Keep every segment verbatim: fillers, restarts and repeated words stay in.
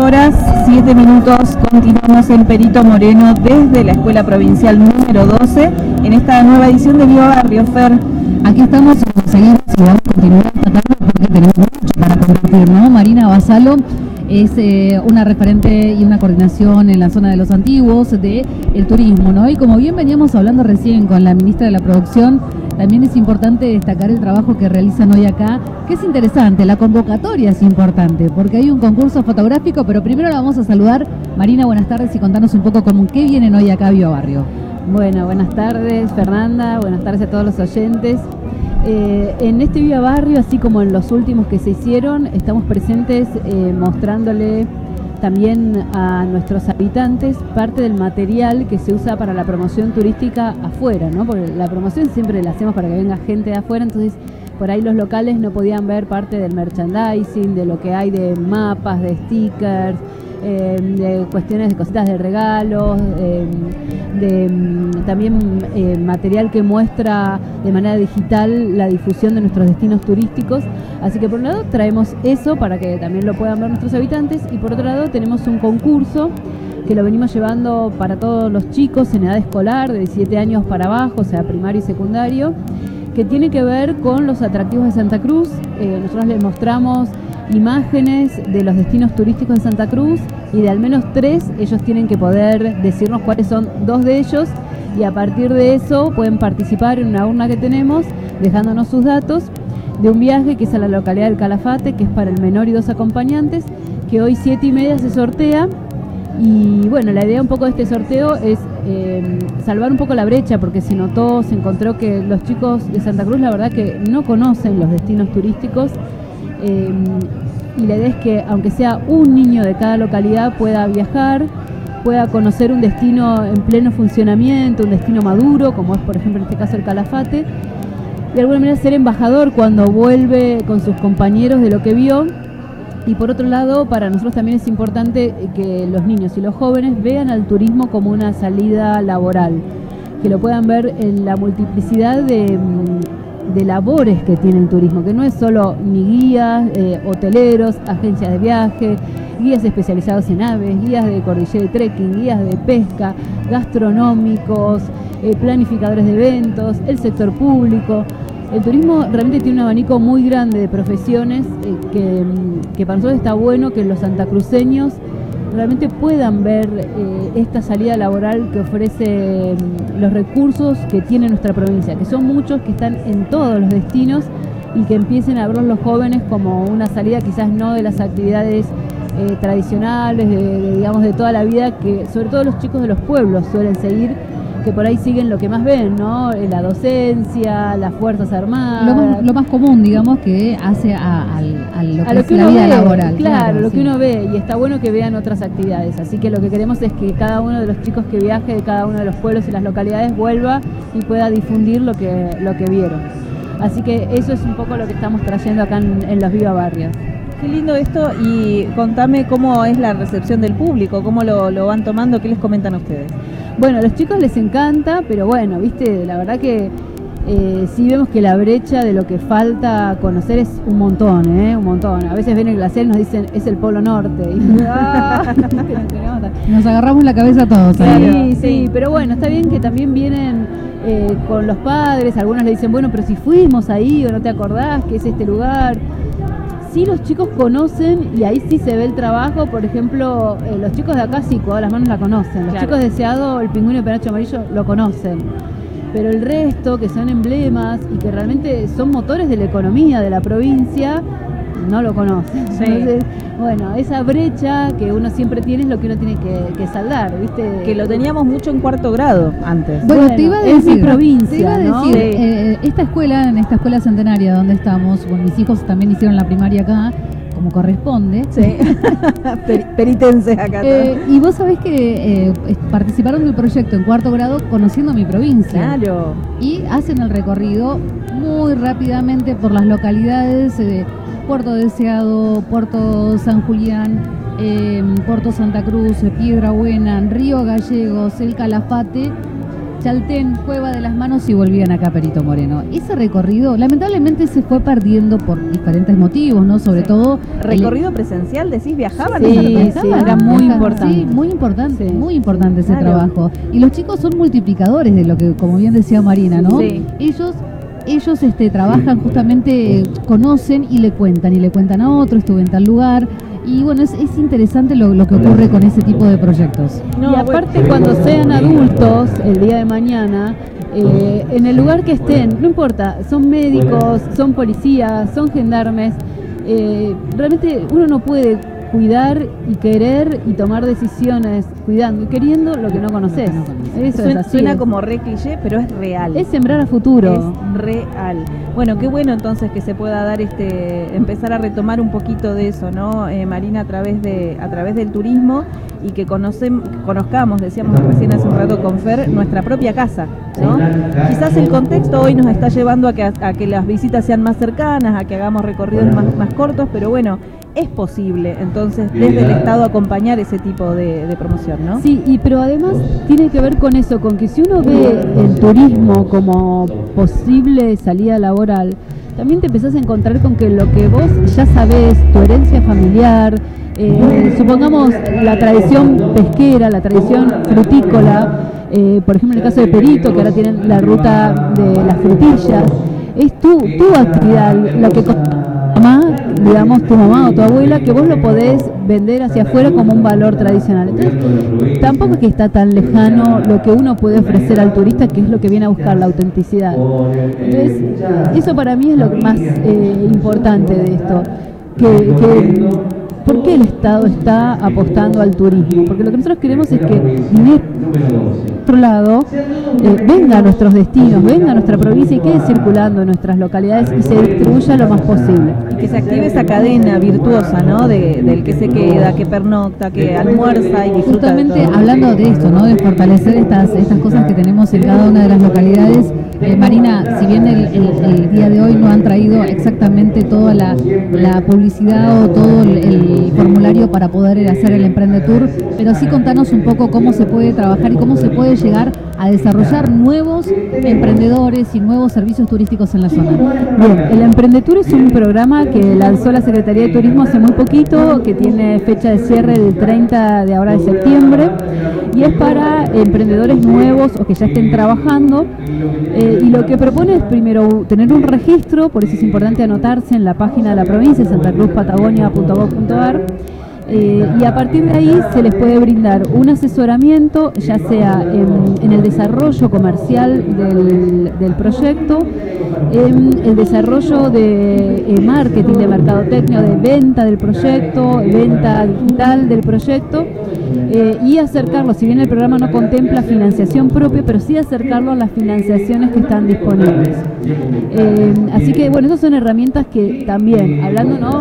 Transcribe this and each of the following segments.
horas, siete minutos, continuamos en Perito Moreno desde la Escuela Provincial número doce en esta nueva edición de Viva Barrio. Fer, aquí estamos y seguimos y vamos a continuar esta tarde porque tenemos mucho para compartir, ¿no? Marina Basalo es eh, una referente y una coordinación en la zona de los antiguos de el turismo, ¿no? Y como bien veníamos hablando recién con la ministra de la Producción, también es importante destacar el trabajo que realizan hoy acá, que es interesante, la convocatoria es importante, porque hay un concurso fotográfico, pero primero la vamos a saludar. Marina, buenas tardes y contanos un poco con qué vienen hoy acá a Viva Barrio. Bueno, buenas tardes Fernanda, buenas tardes a todos los oyentes. Eh, en este Viva Barrio, así como en los últimos que se hicieron, estamos presentes eh, mostrándole también a nuestros habitantes parte del material que se usa para la promoción turística afuera, ¿no? Porque la promoción siempre la hacemos para que venga gente de afuera, entonces por ahí los locales no podían ver parte del merchandising, de lo que hay de mapas, de stickers, eh, de cuestiones de cositas de regalos, eh, de mm, también eh, material que muestra de manera digital la difusión de nuestros destinos turísticos. Así que por un lado traemos eso para que también lo puedan ver nuestros habitantes, y por otro lado tenemos un concurso que lo venimos llevando para todos los chicos en edad escolar de diecisiete años para abajo, o sea primario y secundario, que tiene que ver con los atractivos de Santa Cruz. Eh, nosotros les mostramos imágenes de los destinos turísticos de Santa Cruz y de al menos tres ellos tienen que poder decirnos cuáles son dos de ellos, y a partir de eso pueden participar en una urna que tenemos dejándonos sus datos de un viaje que es a la localidad del Calafate, que es para el menor y dos acompañantes, que hoy siete y media se sortea. Y bueno, la idea un poco de este sorteo es eh, salvar un poco la brecha, porque se notó, se encontró que los chicos de Santa Cruz la verdad que no conocen los destinos turísticos, eh, y la idea es que aunque sea un niño de cada localidad pueda viajar, pueda conocer un destino en pleno funcionamiento, un destino maduro, como es por ejemplo en este caso el Calafate, de alguna manera ser embajador cuando vuelve con sus compañeros de lo que vio. Y por otro lado, para nosotros también es importante que los niños y los jóvenes vean al turismo como una salida laboral, que lo puedan ver en la multiplicidad de, de labores que tiene el turismo, que no es solo ni guías, eh, hoteleros, agencias de viaje, guías especializados en aves, guías de cordillera y trekking, guías de pesca, gastronómicos, eh, planificadores de eventos, el sector público. El turismo realmente tiene un abanico muy grande de profesiones eh, que, que para nosotros está bueno que los santacruceños realmente puedan ver eh, esta salida laboral que ofrece mm, los recursos que tiene nuestra provincia, que son muchos, que están en todos los destinos, y que empiecen a ver los jóvenes como una salida quizás no de las actividades eh, tradicionales, de, de, digamos de toda la vida, que sobre todo los chicos de los pueblos suelen seguir, que por ahí siguen lo que más ven, ¿no? La docencia, las fuerzas armadas. Lo más, lo más común, digamos, que hace a, a, a lo que, a lo es que la uno vida ve, laboral. Claro, claro lo sí. que uno ve, y está bueno que vean otras actividades. Así que lo que queremos es que cada uno de los chicos que viaje de cada uno de los pueblos y las localidades vuelva y pueda difundir lo que, lo que vieron. Así que eso es un poco lo que estamos trayendo acá en, en los Viva Barrios. qué lindo esto, y contame cómo es la recepción del público, cómo lo, lo van tomando, qué les comentan a ustedes. Bueno, a los chicos les encanta, pero bueno, viste, la verdad que eh, sí vemos que la brecha de lo que falta conocer es un montón, ¿eh? Un montón. A veces ven el glaciar y nos dicen, es el Polo Norte. Y, ¡ah! Nos agarramos la cabeza todos. Sí, ¿sabes? sí, sí, pero bueno, está bien que también vienen eh, con los padres, algunos le dicen, bueno, pero si fuimos ahí o no te acordás que es este lugar. Sí, los chicos conocen, y ahí sí se ve el trabajo. Por ejemplo, eh, los chicos de acá sí, Cuidado las Manos la conocen. Los claro. chicos de Deseado, el Pingüino y Penacho Amarillo lo conocen. Pero el resto, que son emblemas y que realmente son motores de la economía de la provincia, no lo conocen. Sí. Entonces, bueno, esa brecha que uno siempre tiene es lo que uno tiene que, que saldar, ¿viste? Que lo teníamos mucho en cuarto grado antes. Bueno, bueno te iba a decir, es mi provincia, te iba a decir, ¿no? eh, esta escuela, en esta escuela centenaria donde estamos, bueno, mis hijos también hicieron la primaria acá, como corresponde. Sí. Per penitenses acá. Eh, y vos sabés que eh, participaron del proyecto en cuarto grado conociendo mi provincia. Claro. Y hacen el recorrido muy rápidamente por las localidades de Puerto Deseado, Puerto San Julián, eh, Puerto Santa Cruz, Piedra Buena, Río Gallegos, el Calafate. Chaltén, Cueva de las Manos y volvían acá a Perito Moreno. Ese recorrido lamentablemente se fue perdiendo por diferentes motivos, ¿no? Sobre sí. todo... ¿Recorrido el... presencial? ¿Decís? ¿Viajaban? Sí, sí, sí, era muy importante. Sí, muy importante, sí. muy importante ese claro. trabajo. Y los chicos son multiplicadores de lo que, como bien decía Marina, ¿no? Sí. Ellos... Ellos este, trabajan justamente, conocen y le cuentan, y le cuentan a otro, estuve en tal lugar. Y bueno, es, es interesante lo, lo que ocurre con ese tipo de proyectos. No, y aparte bueno. cuando sean adultos, el día de mañana, eh, en el lugar que estén, no importa, son médicos, son policías, son gendarmes, eh, realmente uno no puede cuidar y querer y tomar decisiones cuidando y queriendo lo que no conoces. Eso suena, es así. Suena como re cliché, pero es real. Es sembrar a futuro. Es real. Bueno, qué bueno entonces que se pueda dar este, empezar a retomar un poquito de eso, ¿no, eh, Marina, a través de, a través del turismo y que conocem, conozcamos, decíamos recién hace un rato con Fer, nuestra propia casa, ¿no? Quizás el contexto hoy nos está llevando a que, a que las visitas sean más cercanas, a que hagamos recorridos más, más cortos, pero bueno, es posible, entonces, desde el Estado acompañar ese tipo de, de promoción, ¿no? Sí, y pero además tiene que ver con eso, con que si uno ve el turismo como posible salida laboral, también te empezás a encontrar con que lo que vos ya sabés, tu herencia familiar, eh, supongamos la tradición pesquera, la tradición frutícola, eh, por ejemplo en el caso de Perito, que ahora tienen la ruta de las frutillas, es tu, tu actividad, lo que mamá, digamos tu mamá o tu abuela, que vos lo podés vender hacia afuera como un valor tradicional. Entonces, tampoco es que está tan lejano lo que uno puede ofrecer al turista, que es lo que viene a buscar, la autenticidad. Entonces, eso para mí es lo más eh, importante de esto. Que, que, ¿por qué el Estado está apostando al turismo? Porque lo que nosotros queremos es que dinero por otro lado eh, venga a nuestros destinos, venga a nuestra provincia y quede circulando en nuestras localidades y se distribuya lo más posible. Y que se active esa cadena virtuosa, ¿no? De, del que se queda, que pernocta, que almuerza y disfruta. Justamente de todo. Hablando de esto, ¿no? De fortalecer estas, estas cosas que tenemos en cada una de las localidades. Eh, Marina, si bien el, el, el día de hoy no han traído exactamente toda la, la publicidad o todo el, el formulario para poder hacer el Emprende Tour, pero sí contanos un poco cómo se puede trabajar y cómo se puede llegar a desarrollar nuevos emprendedores y nuevos servicios turísticos en la zona. Bien, el Emprende Tour es un programa que lanzó la Secretaría de Turismo hace muy poquito, que tiene fecha de cierre del treinta de ahora de septiembre, y es para emprendedores nuevos o que ya estén trabajando. Eh, y lo que propone es primero tener un registro, por eso es importante anotarse en la página de la provincia, santa cruz patagonia punto gov punto ar, eh, y a partir de ahí se les puede brindar un asesoramiento, ya sea en, en el desarrollo comercial del, del proyecto, en el desarrollo de eh, marketing, de mercadotecnia, de venta del proyecto, venta digital del proyecto, eh, y acercarlo, si bien el programa no contempla financiación propia, pero sí acercarlo a las financiaciones que están disponibles. Eh, así que bueno, esas son herramientas que también, hablando, ¿no?,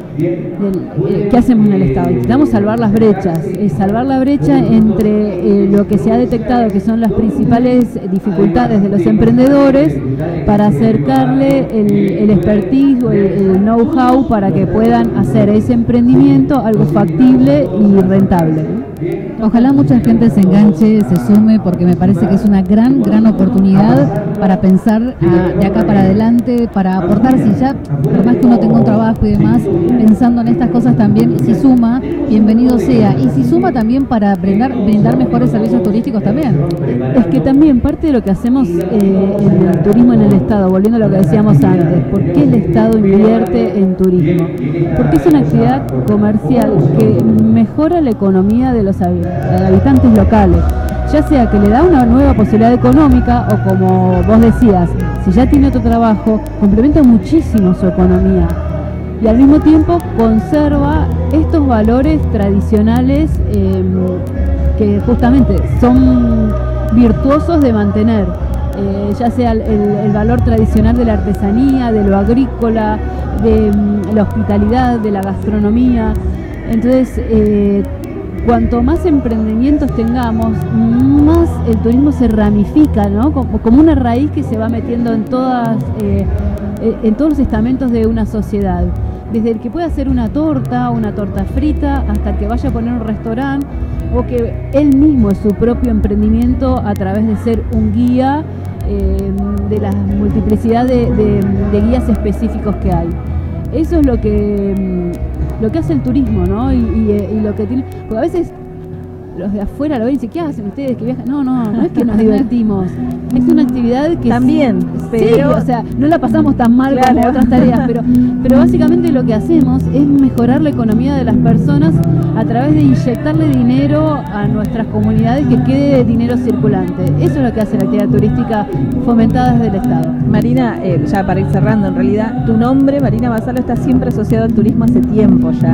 del, eh, ¿qué hacemos en el Estado? Intentamos salvar las brechas, eh, salvar la brecha entre eh, lo que se ha detectado que son las principales dificultades de los emprendedores, para acercarle el, el expertise o el, el know-how para que puedan hacer ese emprendimiento algo factible y rentable. Ojalá mucha gente se enganche, se sume, porque me parece que es una gran, gran oportunidad para pensar a, de acá para adelante, para aportar, si ya, por más que uno tenga un trabajo y demás, pensando en estas cosas también, si suma, bienvenido sea. Y si suma también para brindar, brindar mejores servicios turísticos también. Es que también parte de lo que hacemos eh, en el turismo en el Estado, volviendo a lo que decíamos antes, ¿por qué el Estado invierte en turismo? Porque es una actividad comercial que mejora la economía de los habitantes locales, ya sea que le da una nueva posibilidad económica o, como vos decías, si ya tiene otro trabajo, complementa muchísimo su economía y al mismo tiempo conserva estos valores tradicionales eh, que justamente son virtuosos de mantener, eh, ya sea el, el valor tradicional de la artesanía, de lo agrícola, de um, la hospitalidad, de la gastronomía. Entonces, eh, cuanto más emprendimientos tengamos, más el turismo se ramifica, ¿no? Como, como una raíz que se va metiendo en todas, eh, en todos los estamentos de una sociedad. desde el que puede hacer una torta, una torta frita, hasta el que vaya a poner un restaurante, o que él mismo es su propio emprendimiento a través de ser un guía eh, de la multiplicidad de, de, de guías específicos que hay. Eso es lo que, lo que hace el turismo, ¿no? Y, y, y lo que tiene, porque a veces los de afuera lo ven y dicen, ¿qué hacen ustedes que viajan? No, no, no es que nos divertimos. Es una actividad que también, sí, pero o sea, no la pasamos tan mal claro. como otras tareas, pero, pero básicamente lo que hacemos es mejorar la economía de las personas a través de inyectarle dinero a nuestras comunidades, que quede dinero circulante. Eso es lo que hace la actividad turística fomentada desde el Estado. Marina, eh, ya para ir cerrando, en realidad, tu nombre, Marina Vassallo, está siempre asociado al turismo hace tiempo ya.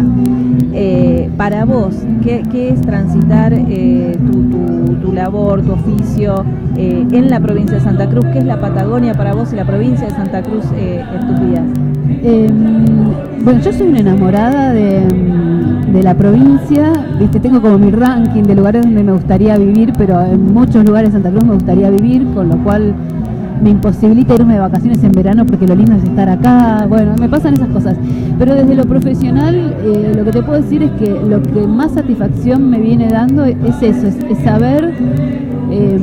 Eh, para vos, ¿qué, qué es transitar eh, tu, tu, tu labor, tu oficio eh, en la provincia de Santa Cruz? ¿Qué es la Patagonia para vos y la provincia de Santa Cruz eh, en tus vidas? Eh, bueno, yo soy una enamorada de, de la provincia, ¿viste? Tengo como mi ranking de lugares donde me gustaría vivir, pero en muchos lugares de Santa Cruz me gustaría vivir, con lo cual me imposibilita irme de vacaciones en verano porque lo lindo es estar acá. Bueno, me pasan esas cosas. Pero desde lo profesional, eh, lo que te puedo decir es que lo que más satisfacción me viene dando es eso, es, es saber eh,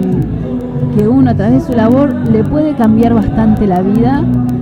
que uno a través de su labor le puede cambiar bastante la vida.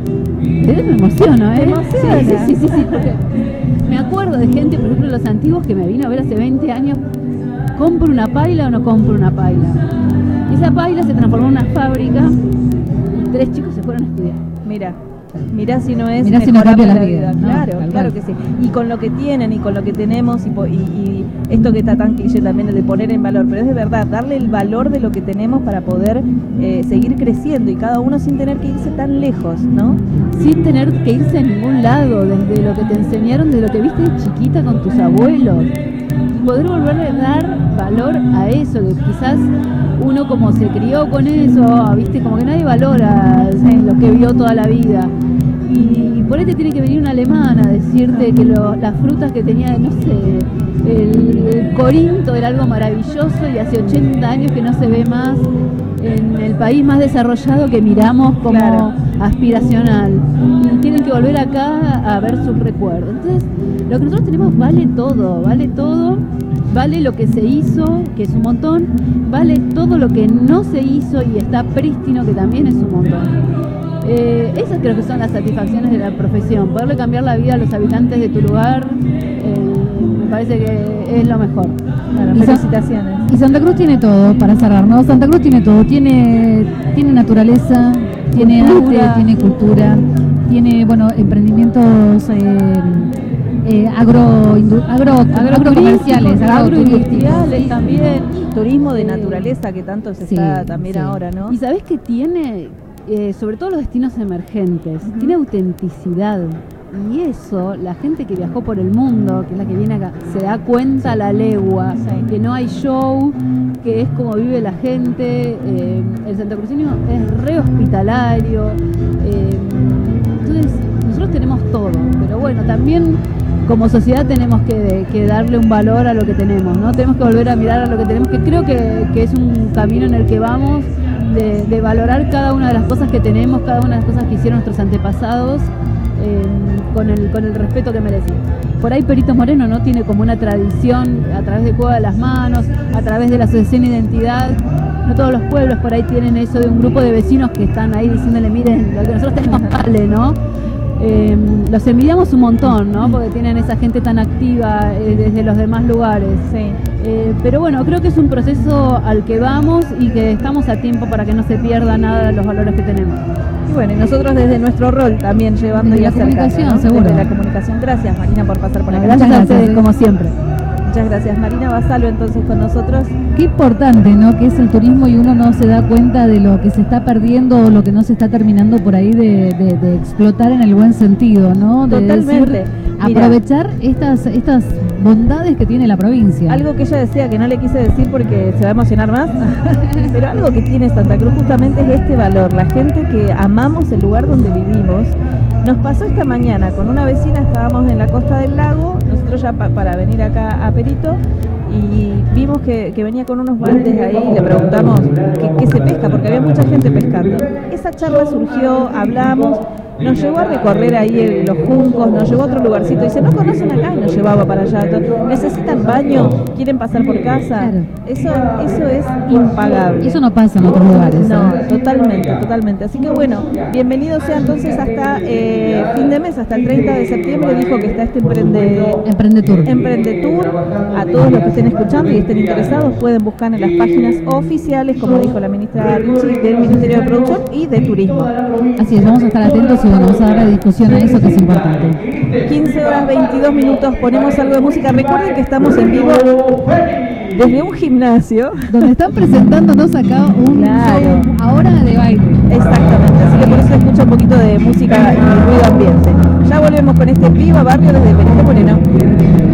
Me emociono, ¿eh? ¿Te emociona? Sí, sí, sí, sí, porque me acuerdo de gente, por ejemplo, los antiguos que me vino a ver hace veinte años, ¿compro una paila o no compro una paila? Y esa paila se transformó en una fábrica y tres chicos se fueron a estudiar. Mira, mirá si no es mirá si no cambia la vida, vida. ¿no? Claro, Tal claro cual. que sí. Y con lo que tienen y con lo que tenemos y, y, y esto que está tan cliché también de poner en valor, pero es de verdad, darle el valor de lo que tenemos para poder eh, seguir creciendo y cada uno sin tener que irse tan lejos, ¿no? Sin tener que irse a ningún lado, desde lo que te enseñaron, de lo que viste de chiquita con tus abuelos. Y poder volverle a dar valor a eso, que quizás uno como se crió con eso, viste, como que nadie valora ¿sí? lo que vio toda la vida. Y, y por ahí te tiene que venir una alemana a decirte que lo, las frutas que tenía, no sé, el, el Corinto era algo maravilloso y hace ochenta años que no se ve más en el país más desarrollado que miramos como claro. aspiracional. Y tienen que volver acá a ver sus recuerdos. Entonces, lo que nosotros tenemos vale todo, vale todo. Vale lo que se hizo, que es un montón, vale todo lo que no se hizo y está prístino, que también es un montón. Eh, esas creo que son las satisfacciones de la profesión, poderle cambiar la vida a los habitantes de tu lugar, eh, me parece que es lo mejor. Bueno, felicitaciones. Y Santa Cruz tiene todo, para cerrar, ¿no? Santa Cruz tiene todo, tiene, tiene naturaleza, tiene cultura. arte, tiene cultura, tiene, bueno, emprendimientos... Eh, Eh, agro, agro, agrocomerciales, agroindustriales también, turismo de naturaleza que tanto se sí, está también sí. ahora, ¿no? Y sabés que tiene, eh, sobre todo los destinos emergentes, uh-huh. tiene autenticidad. Y eso, la gente que viajó por el mundo, que es la que viene acá, se da cuenta a la legua, sí. que no hay show, que es como vive la gente. Eh, el santacruceño es re hospitalario. Eh, entonces, nosotros tenemos todo, pero bueno, también como sociedad tenemos que, que darle un valor a lo que tenemos, ¿no? Tenemos que volver a mirar a lo que tenemos, que creo que, que es un camino en el que vamos, de, de valorar cada una de las cosas que tenemos, cada una de las cosas que hicieron nuestros antepasados, eh, con, el, con el respeto que merecen. Por ahí Perito Moreno no tiene como una tradición a través de Cueva de las Manos, a través de la Asociación Identidad. No todos los pueblos por ahí tienen eso de un grupo de vecinos que están ahí diciéndole, miren, lo que nosotros tenemos vale, ¿no? Eh, los envidiamos un montón, ¿no? Porque tienen esa gente tan activa eh, desde los demás lugares. Sí. Eh, pero bueno, creo que es un proceso al que vamos y que estamos a tiempo para que no se pierda nada de los valores que tenemos. Y bueno, y nosotros desde nuestro rol también llevando desde y la comunicación, ¿no? seguro. Desde la comunicación. Gracias, Marina, por pasar por acá. Gracias a ustedes, como siempre. Muchas gracias. Marina Vassallo, entonces, con nosotros. Qué importante, ¿no? Que es el turismo y uno no se da cuenta de lo que se está perdiendo o lo que no se está terminando por ahí de, de, de explotar en el buen sentido, ¿no? De Totalmente. Decir, aprovechar estas, estas bondades que tiene la provincia. Algo que ella decía que no le quise decir porque se va a emocionar más, pero algo que tiene Santa Cruz justamente es este valor. La gente que amamos el lugar donde vivimos. Nos pasó esta mañana con una vecina, estábamos en la costa del lago, nosotros ya pa para venir acá a Perito, y vimos que, que venía con unos baldes ahí y le preguntamos qué, qué se pesca, porque había mucha gente pescando. Esa charla surgió, hablamos, nos llevó a recorrer ahí el- los juncos, nos llevó a otro lugarcito, dice, no conocen acá, y nos llevaba para allá. ¿Necesitan baño? ¿Quieren pasar por casa? Claro. Eso, eso es impagable. Y eso no pasa en otros lugares. No, ¿eh? totalmente, totalmente. Así que bueno, bienvenido sea entonces hasta eh, fin de mes, hasta el treinta de septiembre, dijo que está este Emprende, Emprende Tour. Emprende Tour. A todos los que estén escuchando y estén interesados pueden buscar en las páginas oficiales, como dijo la ministra Ricci, del Ministerio de Producción y de Turismo. Así es, vamos a estar atentos y bueno, vamos a darle discusión a eso que es importante. quince horas veintidós minutos, ponemos algo de música. Recuerden que estamos en vivo desde un gimnasio. Donde están presentándonos acá un Claro. show ahora de baile. Exactamente, así que por eso se escucha un poquito de música y ruido ambiente. Ya volvemos con este Viva Barrio desde Benito Moreno.